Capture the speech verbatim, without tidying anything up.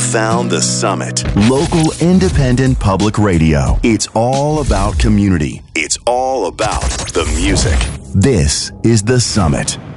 found The Summit. Local independent public radio. It's all about community. It's all about the music. This is The Summit.